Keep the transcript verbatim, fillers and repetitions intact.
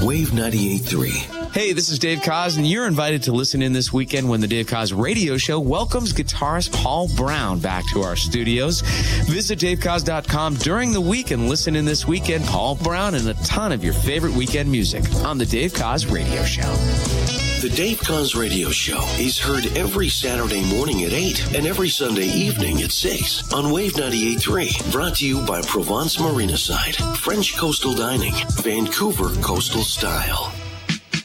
Wave ninety-eight point three. Hey, this is Dave Koz, and you're invited to listen in this weekend when the Dave Koz Radio Show welcomes guitarist Paul Brown back to our studios. Visit dave koz dot com during the week and listen in this weekend. Paul Brown and a ton of your favorite weekend music on the Dave Koz Radio Show. The Dave Koz Radio Show is heard every Saturday morning at eight and every Sunday evening at six on Wave ninety-eight point three. Brought to you by Provence Marina Side, French Coastal Dining, Vancouver Coastal Style.